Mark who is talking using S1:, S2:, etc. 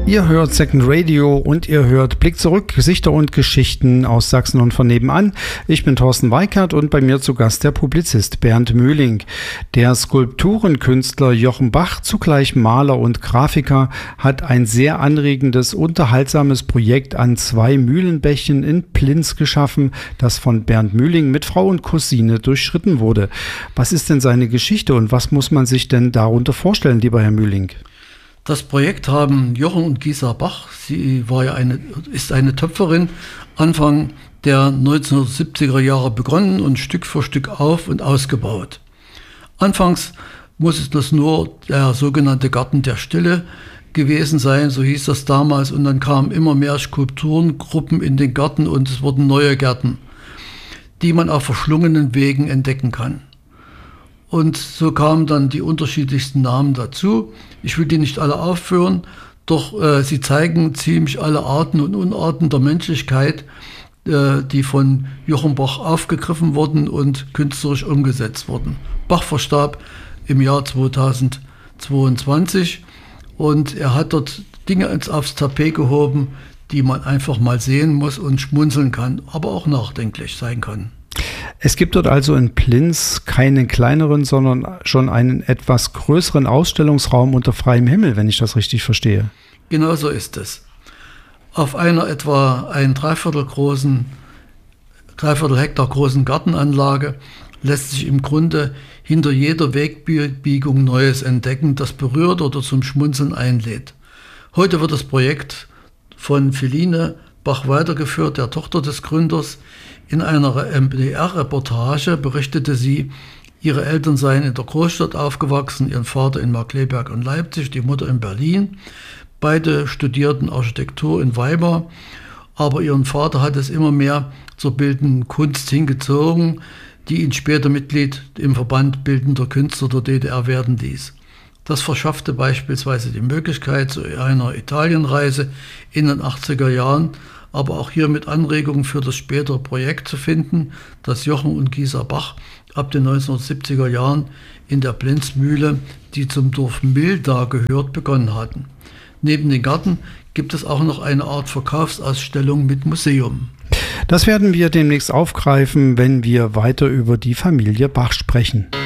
S1: Ihr hört Second Radio und ihr hört Blick zurück, Gesichter und Geschichten aus Sachsen und von nebenan. Ich bin Thorsten Weikert und bei mir zu Gast der Publizist Bernd Mühling. Der Skulpturenkünstler Jochen Bach, zugleich Maler und Grafiker, hat ein sehr anregendes, unterhaltsames Projekt an 2 Mühlenbächen in Plinz geschaffen, das von Bernd Mühling mit Frau und Cousine durchschritten wurde. Was ist denn seine Geschichte und was muss man sich denn darunter vorstellen, lieber Herr Mühling?
S2: Das Projekt haben Jochen und Gisa Bach, sie ist eine Töpferin, Anfang der 1970er Jahre begonnen und Stück für Stück auf- und ausgebaut. Anfangs muss es das nur der sogenannte Garten der Stille gewesen sein, so hieß das damals, und dann kamen immer mehr Skulpturengruppen in den Garten und es wurden neue Gärten, die man auf verschlungenen Wegen entdecken kann. Und so kamen dann die unterschiedlichsten Namen dazu. Ich will die nicht alle aufführen, doch sie zeigen ziemlich alle Arten und Unarten der Menschlichkeit, die von Jochen Bach aufgegriffen wurden und künstlerisch umgesetzt wurden. Bach verstarb im Jahr 2022 und er hat dort Dinge aufs Tapet gehoben, die man einfach mal sehen muss und schmunzeln kann, aber auch nachdenklich sein kann.
S1: Es gibt dort also in Plinz keinen kleineren, sondern schon einen etwas größeren Ausstellungsraum unter freiem Himmel, wenn ich das richtig verstehe.
S2: Genau so ist es. Auf einer etwa ein Dreiviertel Hektar großen Gartenanlage lässt sich im Grunde hinter jeder Wegbiegung Neues entdecken, das berührt oder zum Schmunzeln einlädt. Heute wird das Projekt von Philine Bach weitergeführt, der Tochter des Gründers. In einer MDR-Reportage berichtete sie, ihre Eltern seien in der Großstadt aufgewachsen, ihren Vater in Markkleeberg und Leipzig, die Mutter in Berlin. Beide studierten Architektur in Weimar, aber ihren Vater hat es immer mehr zur bildenden Kunst hingezogen, die ihn später Mitglied im Verband Bildender Künstler der DDR werden ließ. Das verschaffte beispielsweise die Möglichkeit zu einer Italienreise in den 80er Jahren, aber auch hier mit Anregungen für das spätere Projekt zu finden, das Jochen und Gisa Bach ab den 1970er Jahren in der Plinzmühle, die zum Dorf Milda gehört, begonnen hatten. Neben dem Garten gibt es auch noch eine Art Verkaufsausstellung mit Museum.
S1: Das werden wir demnächst aufgreifen, wenn wir weiter über die Familie Bach sprechen.